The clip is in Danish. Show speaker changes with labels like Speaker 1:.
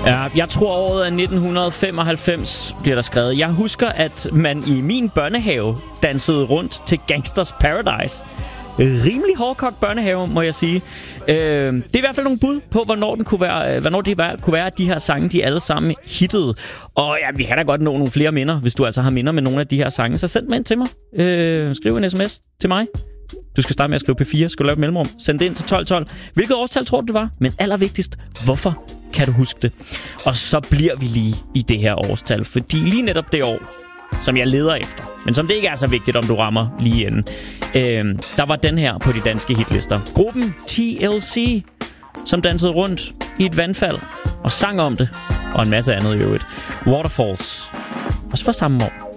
Speaker 1: Ja, jeg tror året er 1995, bliver der skrevet. Jeg husker, at man i min børnehave dansede rundt til Gangsters Paradise. Rimelig hårdkogt børnehave, må jeg sige. Det er i hvert fald nogle bud på, hvornår det kunne være, at de her sange, de alle sammen hittede. Og ja, vi kan da godt nå nogle flere minder, hvis du altså har minder med nogle af de her sange. Så send dem ind til mig. Skriv en sms til mig. Du skal starte med at skrive P4, skal du lave et mellemrum. Send det ind til 1212. Hvilket årstal tror du, det var? Men allervigtigst, hvorfor kan du huske det? Og så bliver vi lige i det her årstal, fordi lige netop det år, som jeg leder efter, men som det ikke er så vigtigt, om du rammer lige inden, der var den her på de danske hitlister. Gruppen TLC, som dansede rundt i et vandfald og sang om det, og en masse andet i øvrigt. Waterfalls. Også fra samme år.